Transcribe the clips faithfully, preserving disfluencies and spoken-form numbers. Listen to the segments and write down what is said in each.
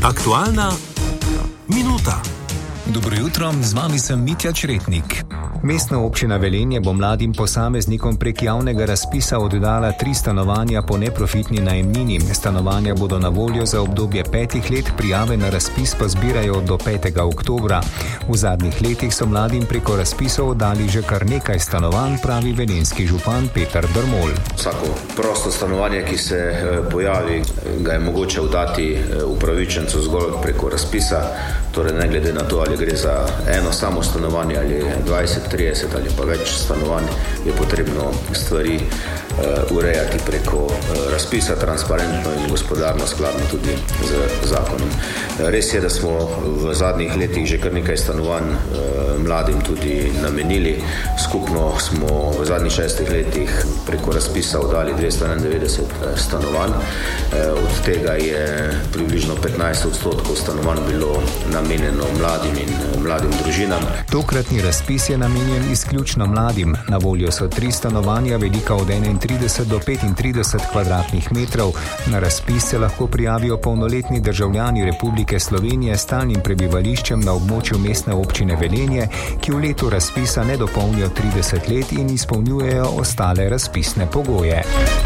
Aktualna minuta. Dobro jutro, z vami sem Mitja Čretnik. Mestna občina Velenje bo mladim posameznikom prek javnega razpisa oddala tri stanovanja po neprofitni najemnini. Stanovanja bodo na voljo za obdobje petih let, prijave na razpis pa zbirajo do petega oktobra. V zadnjih letih so mladim preko razpisov oddali že kar nekaj stanovanj, pravi velenjski župan Peter Drmol. Vsako prosto stanovanje, ki se pojavi, ga je mogoče oddati upravičencu zgolj preko razpisa, torej ne glede na to, ali gre za eno samo stanovanje ali dvajset, trideset ali pa več stanovanj, je potrebno stvari uh, urejati preko uh, razpisa, transparentno in gospodarno, skladno tudi z zakonom. Res je, da smo v zadnjih letih že kar nekaj stanovanj uh, mladim tudi namenili. Skupno smo v zadnjih šestih letih preko razpisa oddali dvesto enaindevetdeset stanovanj. Uh, od tega je približno petnajst odstotkov stanovanj bilo namenjeno mladim in uh, mladim družinam. Tokratni razpis je namenjen izključno mladim. Na voljo so tri stanovanja, velika od enaintrideset do petintrideset kvadratnih metrov. Na razpis se lahko prijavijo polnoletni državljani Republike Slovenije s stalnim prebivališčem na območju mestne občine Velenje, ki v letu razpisa ne dopolnijo trideset let in izpolnjujejo ostale razpisne pogoje.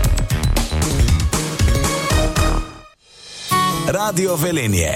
Radio Velenje.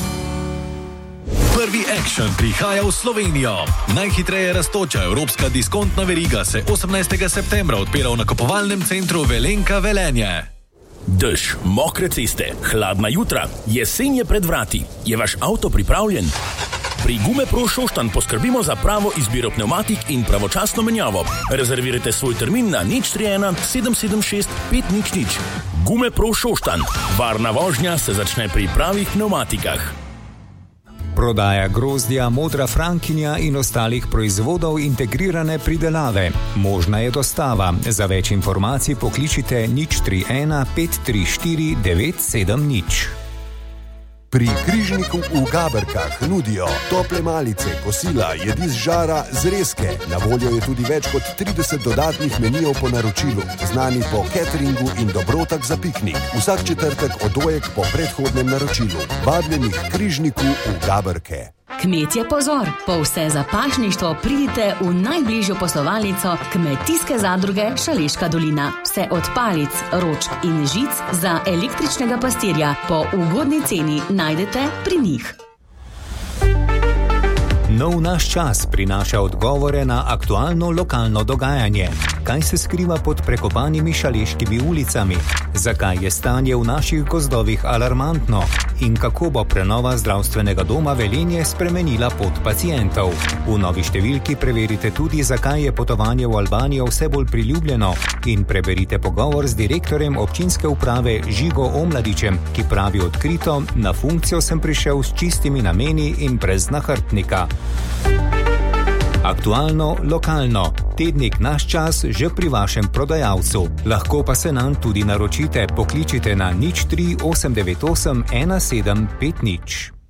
Prvi Action prihaja v Slovenijo. Najhitreje rastoča evropska diskontna veriga se osemnajstega septembra odpira v nakupovalnem centru Velenka Velenje. Dež, mokre ceste, hladna jutra, jesen je pred vrati. Je vaš avto pripravljen? Pri Gumepro Šoštanj poskrbimo za pravo izbiro pnevmatik in pravočasno menjavo. Rezervirajte svoj termin na nič tri ena sedem sedem šest pet nič nič. Gumepro Šoštanj. Varna vožnja se začne pri pravih pnevmatikah. Prodaja grozdja, modra frankinja in ostalih proizvodov integrirane pridelave. Možna je dostava. Za več informacij pokličite nič tri ena pet tri štiri devet sedem nič. Pri Križniku v Gaberkah nudijo tople malice, kosila, jedi z žara, zrezke. Na voljo je tudi več kot trideset dodatnih menijev po naročilu, znani po cateringu in dobrotak za piknik. Vsak četrtek odojek po predhodnem naročilu. Vabljeni k Križniku v Gaberke. Kmetje pozor, po vse za pašništvo pridite v najbližjo poslovalnico Kmetijske zadruge Šaleška dolina. Vse od palic, ročk in žic za električnega pastirja po ugodni ceni najdete pri njih. Nov naš čas prinaša odgovore na aktualno lokalno dogajanje. Kaj se skriva pod prekopanimi šaleškimi ulicami? Zakaj je stanje v naših gozdovih alarmantno? In kako bo prenova zdravstvenega doma Velenje spremenila pot pacientov? V novi številki preverite tudi, zakaj je potovanje v Albanijo vse bolj priljubljeno, in preberite pogovor z direktorjem občinske uprave Žigo Omladičem, ki pravi odkrito: na funkcijo sem prišel s čistimi nameni in brez nahrbtnika. Aktualno, lokalno. Tednik Naš čas že pri vašem prodajalcu. Lahko pa se nanj tudi naročite. Pokličite na nič tri osem devet osem ena sedem pet nič.